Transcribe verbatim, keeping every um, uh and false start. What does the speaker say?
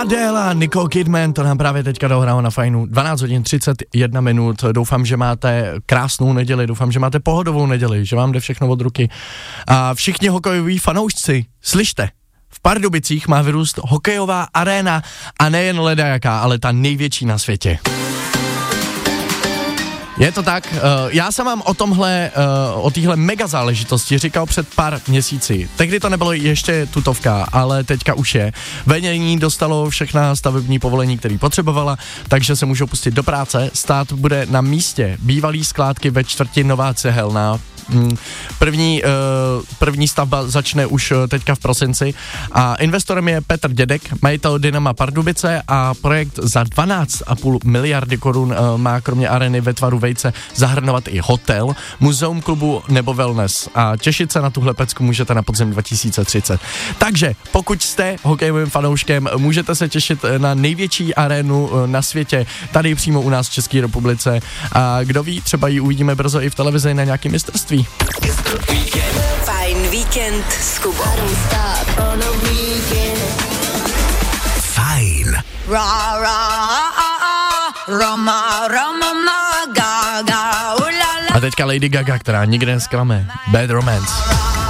Adele a Nicole Kidman, to nám právě teďka dohrálo na Fajnu. dvanáct hodin třicet jedna minut, doufám, že máte krásnou neděli, doufám, že máte pohodovou neděli, že vám jde všechno od ruky. A všichni hokejoví fanoušci, slyšte, v Pardubicích má vyrůst hokejová aréna a nejen ledajaká, ale ta největší na světě. Je to tak, uh, já jsem vám o tomhle, uh, o téhle mega záležitosti říkal před pár měsíci. Tehdy to nebylo ještě tutovka, ale teďka už je. Vedení dostalo všechna stavební povolení, který potřebovala, takže se můžou pustit do práce. Stát bude na místě bývalý skládky ve čtvrti Nová Cehelná. První, uh, první stavba začne už teďka v prosinci a investorem je Petr Dědek, majitel Dynama Pardubice a projekt za dvanáct a půl miliardy korun uh, má kromě arény ve tvaru vejce zahrnovat i hotel, muzeum klubu nebo wellness a těšit se na tuhle pecku můžete na podzim dva tisíce třicet. Takže pokud jste hokejovým fanouškem, můžete se těšit na největší arénu uh, na světě, tady přímo u nás v České republice a kdo ví, třeba ji uvidíme brzo i v televizi na nějakém mistrovství. Fajn víkend s Kubou. Fajn. A teďka Lady Gaga, která nikde nesklame. Bad Romance.